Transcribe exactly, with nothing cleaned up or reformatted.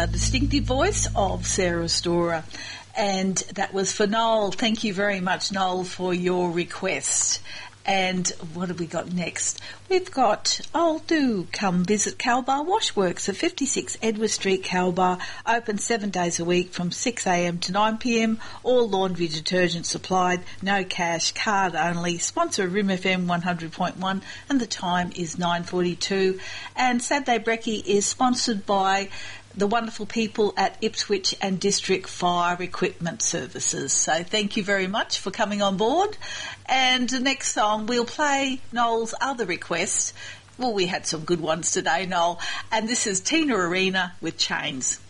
uh, distinctive voice of Sarah Storer. And that was for Noel. Thank you very much, Noel, for your request. And what have we got next? We've got, oh, do come visit Calbar Washworks at fifty-six Edward Street, Calbar. Open seven days a week from six a m to nine p m. All laundry detergent supplied, no cash, card only. Sponsor of R I M F M one hundred point one, and the time is nine forty-two. And Saturday Brekkie is sponsored by the wonderful people at Ipswich and District Fire Equipment Services. So thank you very much for coming on board. And the next song, we'll play Noel's other request. Well, we had some good ones today, Noel. And this is Tina Arena with Chains.